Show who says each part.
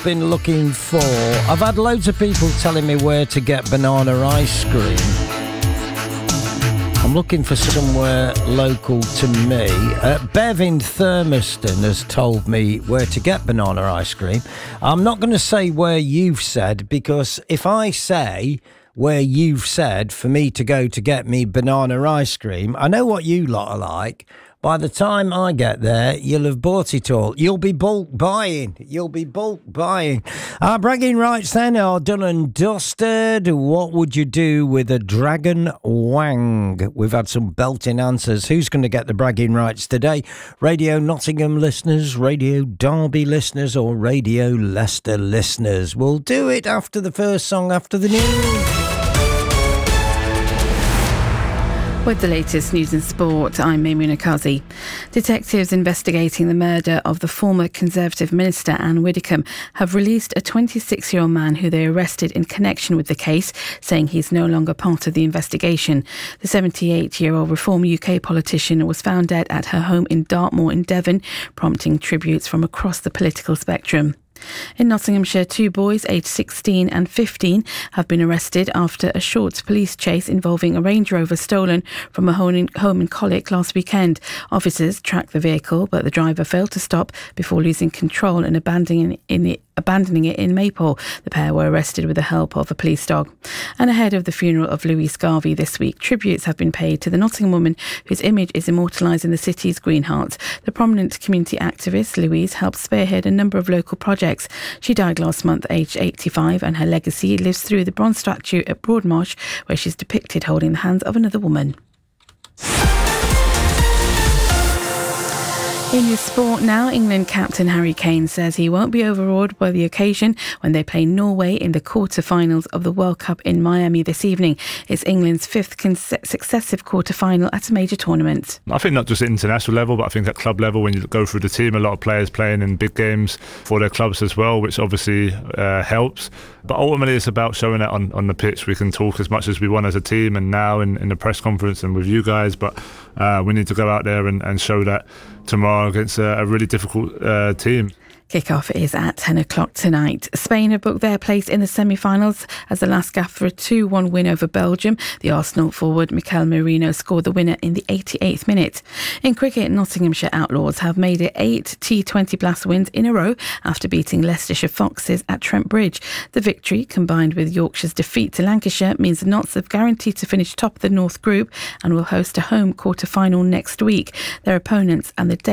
Speaker 1: I've been looking for. I've had loads of people telling me where to get banana ice cream. I'm looking for somewhere local to me. Bev in Thurmaston has told me where to get banana ice cream. I'm not going to say where you've said, because if I say where you've said for me to go to get me banana ice cream, I know what you lot are like. By the time I get there, you'll have bought it all. You'll be bulk buying. Our bragging rights then are done and dusted. What would you do with a dragon wang? We've had some belting answers. Who's going to get the bragging rights today? Radio Nottingham listeners, Radio Derby listeners, or Radio Leicester listeners? We'll do it after the first song, after the news.
Speaker 2: With the latest news and sport, I'm Maimuna Kazi. Detectives investigating the murder of the former Conservative Minister Anne Widdecombe have released a 26-year-old man who they arrested in connection with the case, saying he's no longer part of the investigation. The 78-year-old Reform UK politician was found dead at her home in Dartmoor in Devon, prompting tributes from across the political spectrum. In Nottinghamshire, 2 boys aged 16 and 15 have been arrested after a short police chase involving a Range Rover stolen from a home in Colic last weekend. Officers tracked the vehicle, but the driver failed to stop before losing control and abandoning it in Maypole. The pair were arrested with the help of a police dog. And ahead of the funeral of Louise Garvey this week, tributes have been paid to the Nottingham woman whose image is immortalised in the city's Green Heart. The prominent community activist Louise helped spearhead a number of local projects. She died last month, aged 85, and her legacy lives through the bronze statue at Broadmarsh, where she's depicted holding the hands of another woman. In your sport now, England captain Harry Kane says he won't be overawed by the occasion when they play Norway in the quarter-finals of the World Cup in Miami this evening. It's England's 5th successive quarter-final at a major tournament.
Speaker 3: I think not just at international level, but I think at club level, when you go through the team, a lot of players playing in big games for their clubs as well, which obviously helps. But ultimately, it's about showing that on the pitch. We can talk as much as we want as a team, and now in the press conference and with you guys, but we need to go out there and show that tomorrow against a really difficult team.
Speaker 2: Kick-off is at 10 o'clock tonight. Spain have booked their place in the semi-finals as the last gap for a 2-1 win over Belgium. The Arsenal forward Mikel Merino scored the winner in the 88th minute. In cricket, Nottinghamshire Outlaws have made it 8 T20 Blast wins in a row after beating Leicestershire Foxes at Trent Bridge. The victory, combined with Yorkshire's defeat to Lancashire, means the Notts have guaranteed to finish top of the North Group and will host a home quarter-final next week. Their opponents and the